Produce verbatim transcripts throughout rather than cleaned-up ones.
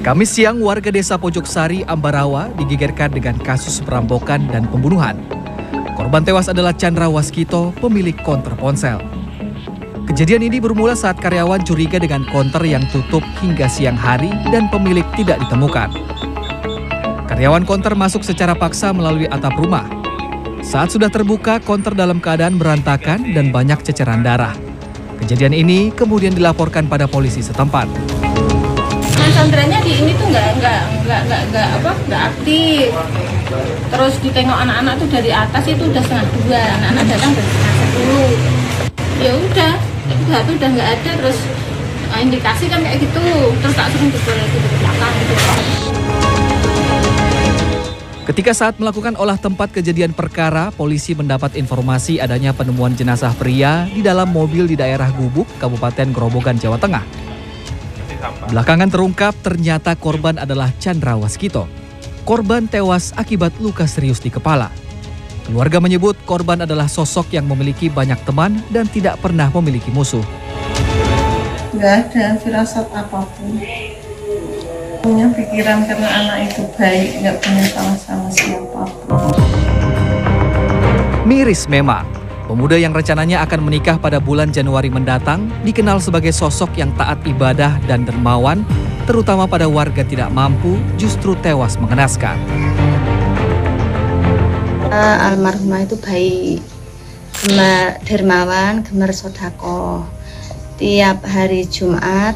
Kamis siang, warga desa Pojok Sari, Ambarawa digegerkan dengan kasus perampokan dan pembunuhan. Korban tewas adalah Chandra Waskito, pemilik konter ponsel. Kejadian ini bermula saat karyawan curiga dengan konter yang tutup hingga siang hari dan pemilik tidak ditemukan. Karyawan konter masuk secara paksa melalui atap rumah. Saat sudah terbuka, konter dalam keadaan berantakan dan banyak ceceran darah. Kejadian ini kemudian dilaporkan pada polisi setempat. Chandranya di ini tuh nggak nggak nggak nggak nggak apa nggak aktif. Terus ditengok anak-anak tuh dari atas itu udah setengah dua, anak-anak datang dari setengah sepuluh. Ya udah, itu H P udah nggak ada, terus indikasi kan kayak gitu, terus tak suruh ke belakang gitu. Ketika saat melakukan olah tempat kejadian perkara, polisi mendapat informasi adanya penemuan jenazah pria di dalam mobil di daerah Gubuk, Kabupaten Grobogan, Jawa Tengah. Belakangan terungkap ternyata korban adalah Chandra Waskito. Korban tewas akibat luka serius di kepala. Keluarga menyebut korban adalah sosok yang memiliki banyak teman dan tidak pernah memiliki musuh. Nggak ada firasat apapun. Punya pikiran karena anak itu baik, nggak punya salah sama siapapun. Miris memang. Pemuda yang rencananya akan menikah pada bulan Januari mendatang dikenal sebagai sosok yang taat ibadah dan dermawan, terutama pada warga tidak mampu, justru tewas mengenaskan. Uh, almarhumah itu baik, gemar dermawan, gemar sodako. Tiap hari Jumat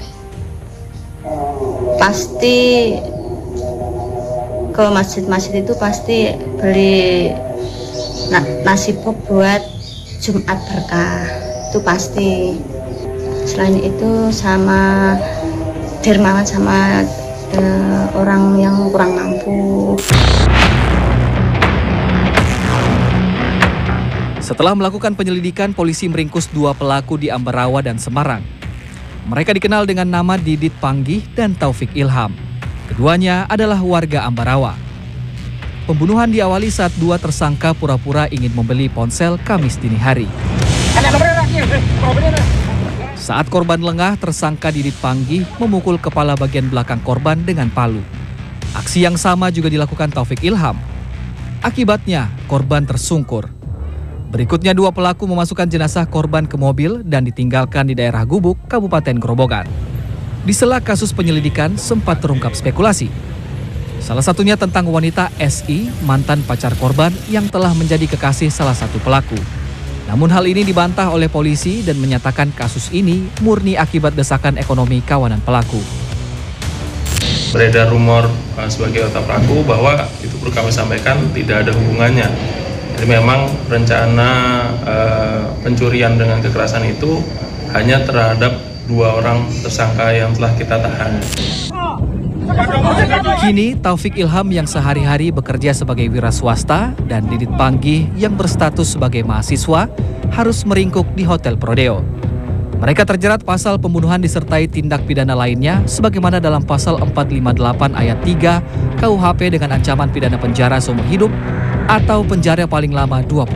pasti ke masjid-masjid itu pasti beli na nasi pop buat Jumat berkah, itu pasti. Selain itu sama dermawan sama uh, orang yang kurang mampu. Setelah melakukan penyelidikan, polisi meringkus dua pelaku di Ambarawa dan Semarang. Mereka dikenal dengan nama Didit Panggih dan Taufik Ilham. Keduanya adalah warga Ambarawa. Pembunuhan diawali saat dua tersangka pura-pura ingin membeli ponsel Kamis dini hari. Saat korban lengah, tersangka Didit Panggih memukul kepala bagian belakang korban dengan palu. Aksi yang sama juga dilakukan Taufik Ilham. Akibatnya, korban tersungkur. Berikutnya, dua pelaku memasukkan jenazah korban ke mobil dan ditinggalkan di daerah Gubuk, Kabupaten Grobogan. Di sela kasus penyelidikan sempat terungkap spekulasi. Salah satunya tentang wanita S I, mantan pacar korban yang telah menjadi kekasih salah satu pelaku. Namun hal ini dibantah oleh polisi dan menyatakan kasus ini murni akibat desakan ekonomi kawanan pelaku. Beredar rumor uh, sebagai otak pelaku bahwa itu perlu kami sampaikan tidak ada hubungannya. Jadi memang rencana uh, pencurian dengan kekerasan itu hanya terhadap dua orang tersangka yang telah kita tahan. Kini Taufik Ilham yang sehari-hari bekerja sebagai wira swasta dan Didit Panggih yang berstatus sebagai mahasiswa harus meringkuk di Hotel Prodeo. Mereka terjerat pasal pembunuhan disertai tindak pidana lainnya sebagaimana dalam pasal empat lima delapan ayat tiga K U H P dengan ancaman pidana penjara seumur hidup atau penjara paling lama dua puluh